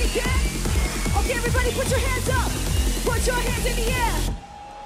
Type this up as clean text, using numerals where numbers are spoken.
you can. Okay, everybody, put your hands up. Put your hands in the air.